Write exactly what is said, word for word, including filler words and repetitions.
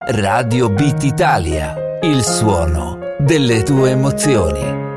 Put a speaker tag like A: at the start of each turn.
A: Radio Beat Italia, il suono delle tue emozioni.